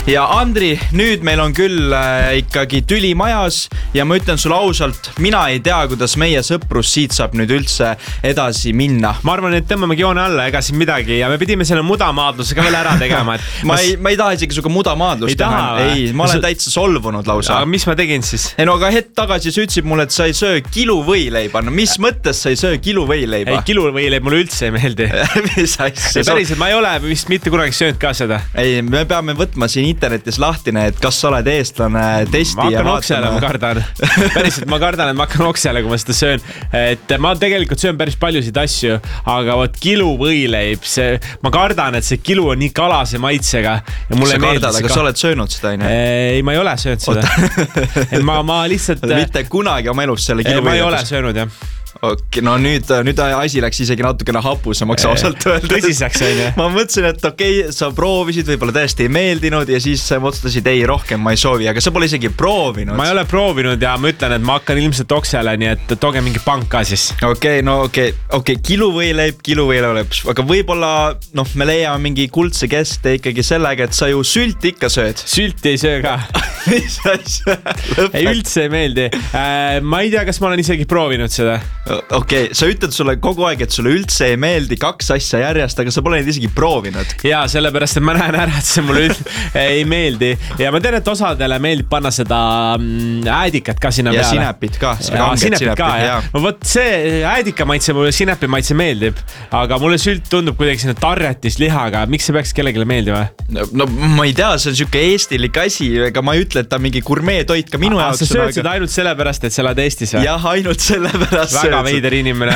Ja Andri, nüüd meil on küll ikkagi tüli majas ja ma ütlen sulle ausalt, mina ei tea, kuidas meie sõprus siit saab nüüd üldse edasi minna. Ma arvan, et tõmbamegi joone alla ega siin midagi ja me pidime selle mudamaadlusega veel ära tegema. ma ei taha isegi suga mudamaadlust teha. Ei, ma olen täitsa solvunud lausa. Aga mis ma tegin siis? Ei no aga hetk tagasi sa ütlesid mulle, et sa ei söö kiluvõileiba. No mis mõttes sa ei söö kiluvõileiba? Ei, kiluvõileib mulle üldse ei meeldi. Mis asja? Päriselt, ma ei ole vist mitte kunagi söönud ka seda. Ei, me peame võtma siin internetis lahtine, et kas sa oled eestlane testi ma hakkan oksele, ma kardan. Päriselt, ma kardan, et ma hakkan oksele, kui ma seda söön. Et ma tegelikult söön päris paljusid asju, aga võt kiluvõileib, ma kardan, et see kilu on nii kalase maitsega. Ja mulle sa kardad, aga sa oled söönud seda, ei? Ei, ma ei ole söönud seda. Ma lihtsalt... Mitte kunagi oma elus selle kiluvõileib. Ma ei ole söönud, jah. Okay, no nüüd asi läks isegi natukene hapusamaks ausalt öelda. Tõsiseks on, jah? Ma mõtlesin, et okei, sa proovisid, võib-olla tõesti ei meeldinud ja siis mõtlesid, ei, rohkem ma ei soovi, aga sa pole isegi proovinud. Ma ei ole proovinud ja ma ütlen, et ma hakkan ilmselt oksele, nii et tooge mingi pank ka siis. Okei, kiluvõileib, aga võib-olla me leiame mingi kuldse keste ikkagi sellega, et sa ju sülti ikka sööd. Sülti ei söö ka. Mis asja? Ei, üldse ei meeldi. Ma ei tea, kas ma olen isegi proovinud seda. Okei, sa ütled sulle kogu aeg, et sulle üldse ei meeldi 2 asja järjest, aga sa pole neid isegi proovinud. Jaa, sellepärast, et ma näen ära, et see mulle ei meeldi. Ja ma tean, et osadele meeldib panna seda äädikat ka sinna peale. Ja sinepit ka. Sinepit ka, jah. Võt see äädika maitse, mulle sinepi maitse meeldib. Aga mulle sült tundub kuidagi sinna tarretis lihaga. Miks see peaks kellegile meeldima? No ma ei tea, see on siuke eestilik asi, ega ma ei ütle, et ta mingi gurmee toit ka minu jaoks. Sa sööd seda ainult sellepärast, et sa oled Eestis või? Jah, ainult sellepärast. Väga veider inimene.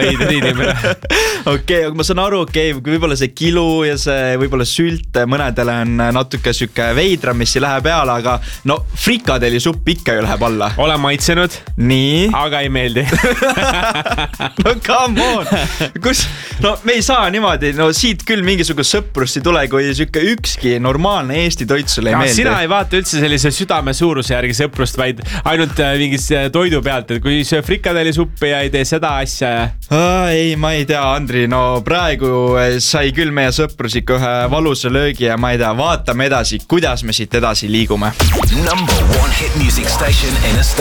Okei, aga ma saan aru, võib-olla see kilu ja see võib-olla sült mõnedele on natuke süke veidra, mis ei lähe peale, aga no frikadeli supp ikka ju läheb alla. Olen maitsenud. Nii. Aga ei meeldi. No come on. No me ei saa niimoodi, no siit küll mingisugust sõprust ei tule, kui süke ükski normaalne Eesti toit sulle ei meeldi. Sina ei vaata üldse sellise südame suuruse järgi sõprust, vaid ainult mingis toidu pealt, et kui söö frikadeli suppi ja ei tee seda asja ja... Ei, ma ei tea, Andri, no praegu sai küll meie sõprus ikka ühe valusa löögi ja ma ei tea, vaatame edasi, kuidas me siit edasi liigume. Number 1 hit music station in